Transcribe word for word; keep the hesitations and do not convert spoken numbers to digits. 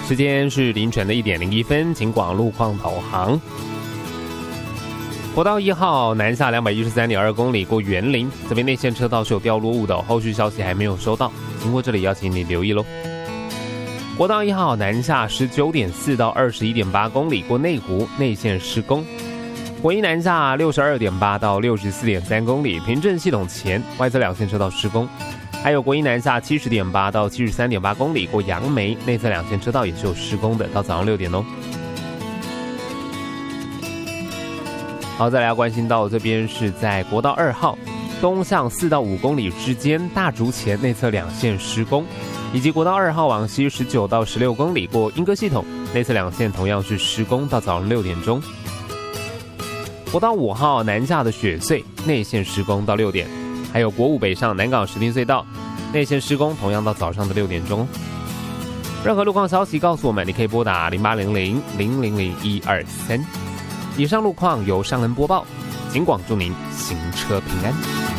时间是凌晨的一点零一分，请广路况导航。国道一号南下两百一十三点二公里过园林，这边内线车道是有掉落物的，后续消息还没有收到，经过这里要请你留意咯。国道一号南下十九点四到二十一点八公里过内湖，内线施工。国一南下六十二点八到六十四点三公里，平镇系统前外侧两线车道施工。还有国一南下七十点八到七十三点八公里过杨梅，内侧两线车道也是有施工的，到早上六点哦。好，再来要关心到这边是在国道二号东向四到五公里之间，大竹前内侧两线施工，以及国道二号往西十九到十六公里过莺歌系统，内侧两线同样是施工，到早上六点钟。国道五号南下的雪隧内线施工到六点，还有国五北上南港石碇隧道内线施工，同样到早上的六点钟。任何路况消息告诉我们，你可以拨打零八零零零零零一二三。以上路况由尚恩播报，警广祝您行车平安。